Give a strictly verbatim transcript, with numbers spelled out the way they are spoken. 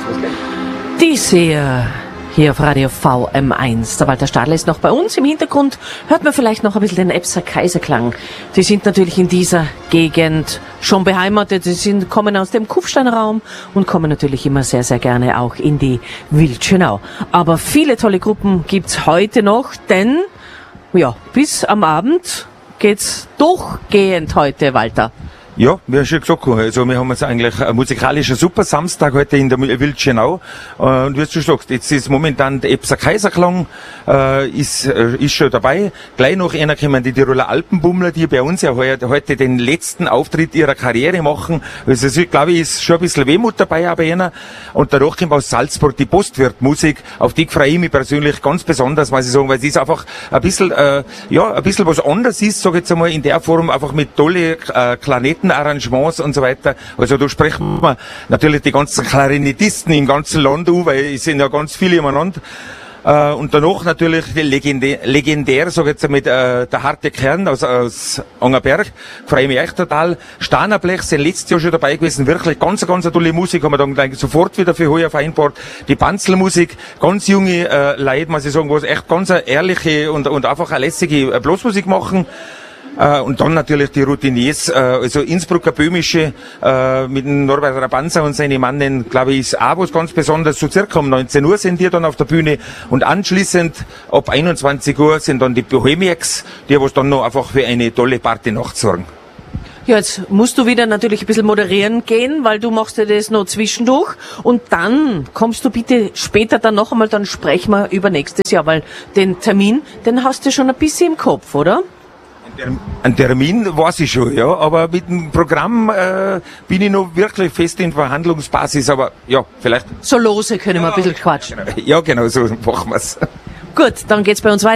Die Seher hier auf Radio V M eins. Der Walter Stadler ist noch bei uns. Im Hintergrund hört man vielleicht noch ein bisschen den Ebser Kaiserklang. Die sind natürlich in dieser Gegend schon beheimatet. Sie sind, kommen aus dem Kufsteinraum und kommen natürlich immer sehr, sehr gerne auch in die Wildschönau. Aber viele tolle Gruppen gibt's heute noch, denn ja, bis am Abend geht's durchgehend heute, Walter. Ja, wie schon gesagt, also wir haben jetzt eigentlich ein musikalischer super Samstag heute in der Wildschönau. Und wie du schon sagst, jetzt ist momentan der Ebser Kaiserklang, äh, ist, äh, ist schon dabei. Gleich noch einer kommen die Tiroler Alpenbummler, die bei uns ja heute, heute den letzten Auftritt ihrer Karriere machen. Also, ich glaube ich, ist schon ein bisschen Wehmut dabei, aber einer. Und danach kommt aus Salzburg die Postwirtmusik. Auf die freue ich mich persönlich ganz besonders, muss ich sagen, weil es ist einfach ein bisschen, äh, ja, ein bisschen was anderes ist, sag ich jetzt einmal, in der Form, einfach mit tolle äh, Klarnetten, Arrangements und so weiter. Also da sprechen wir natürlich die ganzen Klarinettisten im ganzen Land an, weil es sind ja ganz viele umeinander. Äh, und danach natürlich die legendär, legendär sag ich jetzt mit äh, der harte Kern aus, aus Angerberg. Freue mich echt total. Stahnerblech sind letztes Jahr schon dabei gewesen. Wirklich ganz, ganz tolle Musik. Haben wir dann gleich sofort wieder für heuer vereinbart. Die Panzelmusik, ganz junge äh, Leute, muss ich sagen, was echt ganz eine ehrliche und, und einfach eine lässige äh, Blasmusik machen. Äh, und dann natürlich die Routiniers, äh, also Innsbrucker Böhmische äh, mit dem Norbert Rabanza und seine Mannen, glaube ich, ist auch was ganz Besonderes. So circa um neunzehn Uhr sind die dann auf der Bühne und anschließend ab einundzwanzig Uhr sind dann die Bohemiacs, die was dann noch einfach für eine tolle Partynacht sorgen. Ja, jetzt musst du wieder natürlich ein bisschen moderieren gehen, weil du machst ja das noch zwischendurch und dann kommst du bitte später dann noch einmal, dann sprechen wir über nächstes Jahr, weil den Termin, den hast du schon ein bisschen im Kopf, oder? Ein Termin weiß ich schon, ja, aber mit dem Programm äh, bin ich noch wirklich fest in Verhandlungsbasis, aber ja, vielleicht. So lose können wir ja ein bisschen quatschen. Ja, genau, so machen wir's. Gut, dann geht's bei uns weiter.